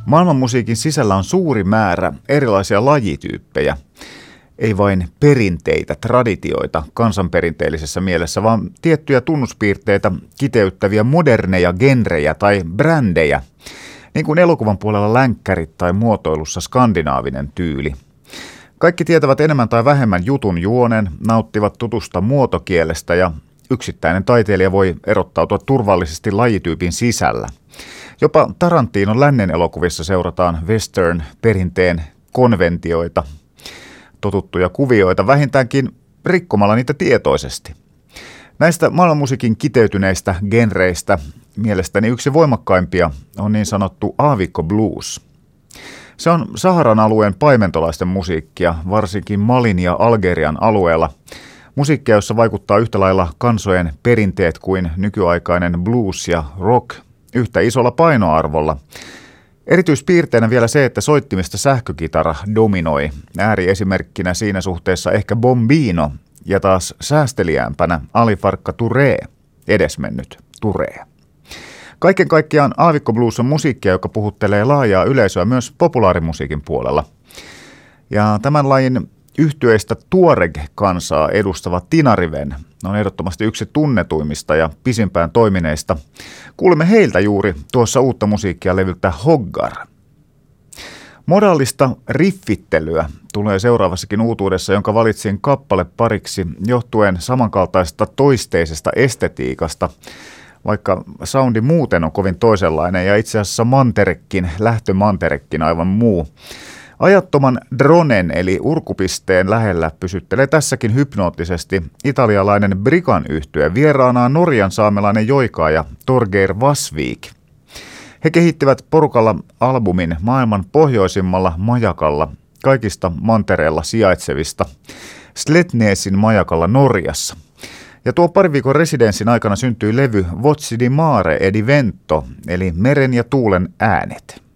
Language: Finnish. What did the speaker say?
Maailmanmusiikin sisällä on suuri määrä erilaisia lajityyppejä. Ei vain perinteitä, traditioita kansanperinteellisessä mielessä, vaan tiettyjä tunnuspiirteitä kiteyttäviä moderneja genrejä tai brändejä, niin kuin elokuvan puolella länkkärit tai muotoilussa skandinaavinen tyyli. Kaikki tietävät enemmän tai vähemmän jutun juonen, nauttivat tutusta muotokielestä ja yksittäinen taiteilija voi erottautua turvallisesti lajityypin sisällä. Jopa Tarantinon lännen elokuvissa seurataan western-perinteen konventioita, totuttuja kuvioita, vähintäänkin rikkomalla niitä tietoisesti. Näistä maailmanmusiikin kiteytyneistä genreistä mielestäni yksi voimakkaimpia on niin sanottu aavikko blues. Se on Saharan alueen paimentolaisten musiikkia, varsinkin Malin ja Algerian alueella. Musiikkia, jossa vaikuttaa yhtä lailla kansojen perinteet kuin nykyaikainen blues ja rock yhtä isolla painoarvolla. Erityispiirteinä vielä se, että soittimista sähkökitara dominoi. Ääriesimerkkinä siinä suhteessa ehkä Bombino ja taas säästeliäämpänä Ali Farka Touré, edesmennyt Touré. Kaiken kaikkiaan aavikko blues on musiikkia, joka puhuttelee laajaa yleisöä myös populaarimusiikin puolella. Ja tämän lajin yhtyeistä Tuareg-kansaa edustava Tinariven on ehdottomasti yksi tunnetuimmista ja pisimpään toimineista. Kuulemme heiltä juuri tuossa uutta musiikkia levyltä Hoggar. Modaalista riffittelyä tulee seuraavassakin uutuudessa, jonka valitsin kappale pariksi johtuen samankaltaisesta toisteisesta estetiikasta, vaikka soundi muuten on kovin toisenlainen ja itse asiassa lähtömanterekin aivan muu. Ajattoman dronen eli urkupisteen lähellä pysyttelee tässäkin hypnoottisesti italialainen Brigan-yhtye, vieraanaan Norjan saamelainen joikaaja Torgeir Vasvik. He kehittivät porukalla albumin maailman pohjoisimmalla majakalla, kaikista mantereella sijaitsevista, Sletnesin majakalla Norjassa. Ja tuo pari viikon residenssin aikana syntyi levy Voci di Mare e di Vento, eli meren ja tuulen äänet.